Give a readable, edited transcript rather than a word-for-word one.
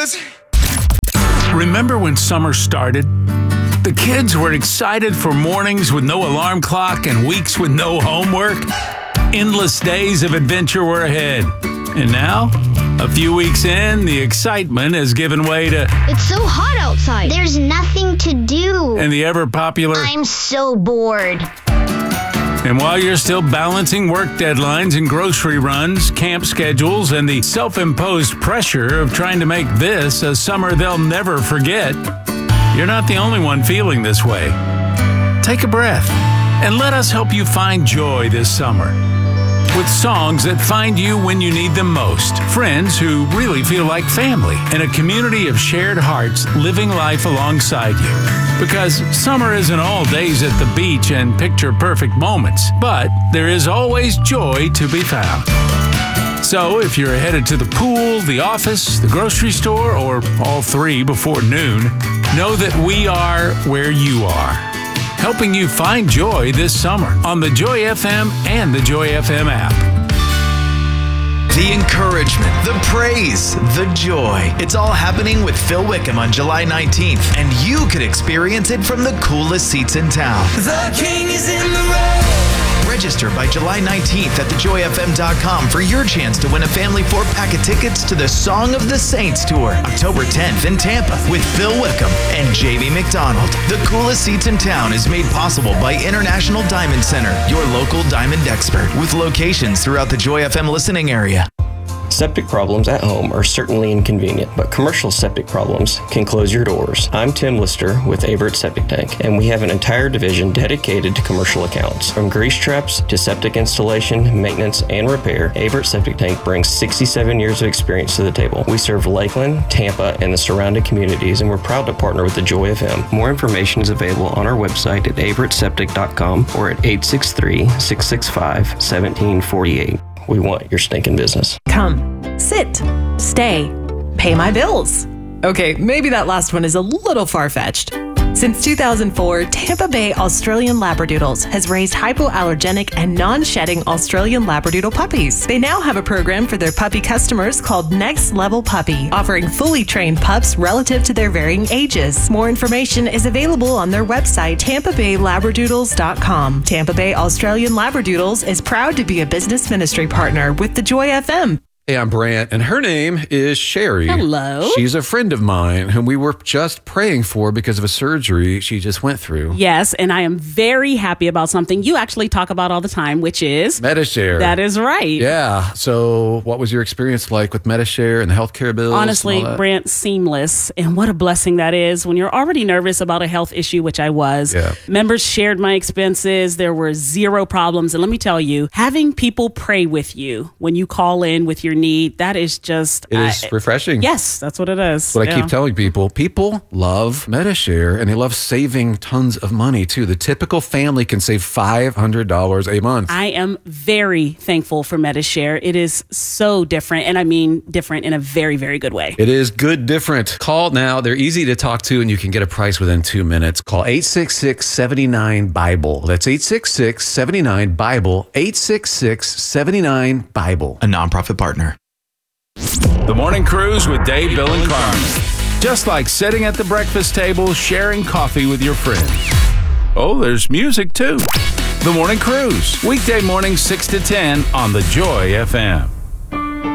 'cause Remember when summer started? The kids were excited for mornings with no alarm clock and weeks with no homework. Endless days of adventure were ahead. And now, a few weeks in, the excitement has given way to... It's so hot outside. There's nothing to do. And the ever-popular... I'm so bored. And while you're still balancing work deadlines and grocery runs, camp schedules, and the self-imposed pressure of trying to make this a summer they'll never forget, you're not the only one feeling this way. Take a breath and let us help you find joy this summer. With songs that find you when you need them most, friends who really feel like family, and a community of shared hearts living life alongside you. Because summer isn't all days at the beach and picture-perfect moments, but there is always joy to be found. So if you're headed to the pool, the office, the grocery store, or all three before noon, know that we are where you are, helping you find joy this summer on the Joy FM and the Joy FM app. The encouragement, the praise, the joy. It's all happening with Phil Wickham on July 19th, and you could experience it from the coolest seats in town. the king is in the room. Register by July 19th at thejoyfm.com for your chance to win a family 4-pack of tickets to the Song of the Saints Tour, October 10th in Tampa with Phil Wickham and JV McDonald. The coolest seats in town is made possible by International Diamond Center, your local diamond expert, with locations throughout the Joy FM listening area. Septic problems at home are certainly inconvenient, but commercial septic problems can close your doors. I'm Tim Lister with Avert Septic Tank, and we have an entire division dedicated to commercial accounts. From grease traps to septic installation, maintenance, and repair, Avert Septic Tank brings 67 years of experience to the table. We serve Lakeland, Tampa, and the surrounding communities, and we're proud to partner with the Joy FM. More information is available on our website at averettseptic.com or at 863-665-1748. We want your stinking business. Come, sit, stay, pay my bills. Okay, maybe that last one is a little far-fetched. Since 2004, Tampa Bay Australian Labradoodles has raised hypoallergenic and non-shedding Australian Labradoodle puppies. They now have a program for their puppy customers called Next Level Puppy, offering fully trained pups relative to their varying ages. More information is available on their website, TampaBayLabradoodles.com. Tampa Bay Australian Labradoodles is proud to be a business ministry partner with the Joy FM. Hey, I'm Brant, and her name is Sherry. Hello. She's a friend of mine whom we were just praying for because of a surgery she just went through. Yes, and I am very happy about something you actually talk about all the time, which is... Medi-Share. That is right. Yeah. So what was your experience like with Medi-Share and the healthcare bills? Honestly, Brant, seamless. And what a blessing that is when you're already nervous about a health issue, which I was. Yeah. Members shared my expenses. There were zero problems. And let me tell you, having people pray with you when you call in with your need, that is just... It is refreshing. Yes, that's what it is. What I keep telling people. People love Medi-Share, and they love saving tons of money, too. The typical family can save $500 a month. I am very thankful for Medi-Share. It is so different, and I mean different in a very, very good way. It is good different. Call now. They're easy to talk to, and you can get a price within 2 minutes. Call 866-79-BIBLE. That's 866-79-BIBLE. 866-79-BIBLE. A nonprofit partner. The Morning Cruise with Dave, Bill, and Carmen. Just like sitting at the breakfast table, sharing coffee with your friends. Oh, there's music too. The Morning Cruise. Weekday mornings 6 to 10 on the Joy FM.